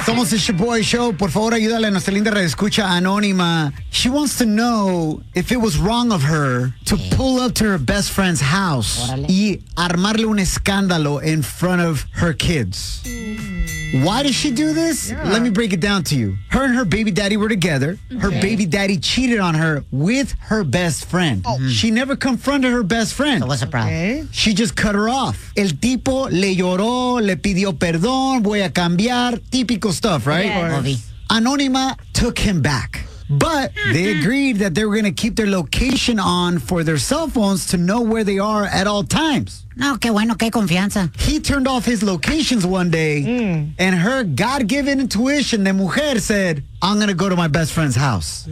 Somos el Shaboy Show. Por favor, ayúdale a nuestra linda redescucha anónima. She wants to know if it was wrong of her to pull up to her best friend's house y armarle un escándalo in front of her kids. Why did she do this? Yeah. Let me break it down to you. Her and her baby daddy were together. Her baby daddy cheated on her with her best friend. She never confronted her best friend. So what's the problem? Okay. She just cut her off. El tipo le lloró, le pidió perdón, voy a cambiar. Típico stuff, right? Yes. Anónima took him back. But they agreed that they were going to keep their location on for their cell phones to know where they are at all times. No, qué bueno, qué confianza. He turned off his locations one day, and her God-given intuition de mujer said, I'm going to go to my best friend's house.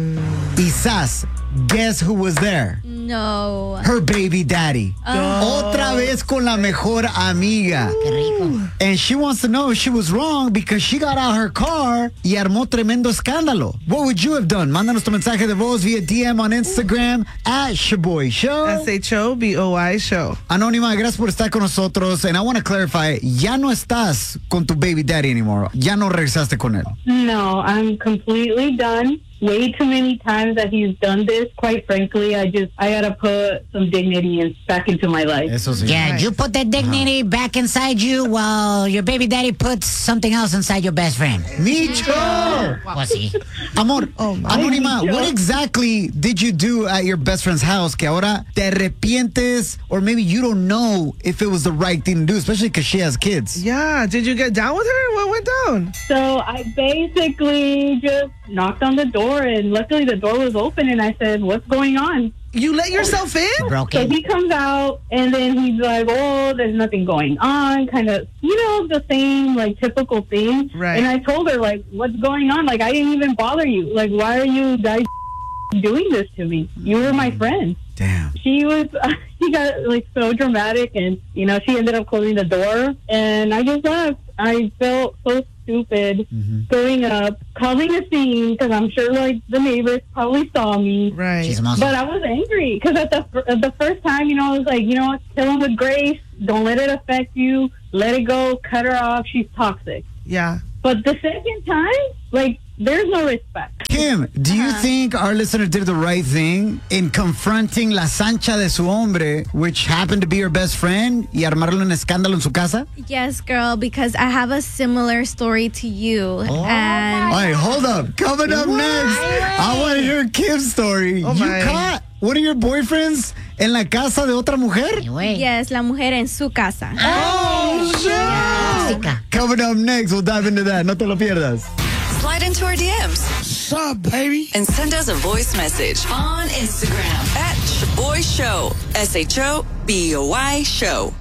Quizás, guess who was there? No. Her baby daddy. Otra vez con la mejor amiga. Qué rico. And she wants to know if she was wrong because she got out her car y armó tremendo escándalo. What would you have done? Mándanos tu mensaje de voz via DM on Instagram at Shaboy Show. SHOBOI Show. Anónima, gracias por estar con nosotros. And I want to clarify, ya no estás con tu baby daddy anymore. Ya no regresaste con él. No, I'm completely done. Way too many times that he's done this. Quite frankly, I gotta put some dignity back into my life. Eso sí. Yeah, you put that dignity back inside you while your baby daddy puts something else inside your best friend. Micho! Pues sí. Amor, Anónima, what exactly did you do at your best friend's house que ahora te arrepientes or maybe you don't know if it was the right thing to do, especially because she has kids? Yeah, did you get down with her? What went down? So I basically just knocked on the door, and luckily the door was open, and I said, what's going on? You let yourself in? So he comes out, and then he's like, oh, there's nothing going on, kind of, the same, like, typical thing. Right. And I told her, like, what's going on? Like, I didn't even bother you. Like, why are you guys doing this to me? You were my friend. Damn. She got, like, so dramatic, and, she ended up closing the door, and I just left. I felt so stupid going up, causing a scene, because I'm sure, like, the neighbors probably saw me. Right. She's a muscle. But I was angry, because at the first time, I was like, what, kill him with grace. Don't let it affect you. Let it go. Cut her off. She's toxic. Yeah. But the second time, like, there's no respect. Kim, do you think our listener did the right thing in confronting la sancha de su hombre, which happened to be her best friend, y armarle un escándalo en su casa? Yes, girl, because I have a similar story to you. All right, hold up. Coming up next, I want to hear Kim's story. Oh, you my. caught one of your boyfriends en la casa de otra mujer? Yes, la mujer en su casa. Oh, shit! Coming up next, we'll dive into that. No te lo pierdas. Slide into our DMs. Sup, baby? And send us a voice message on Instagram at Shaboy Show. SHOBOY Show.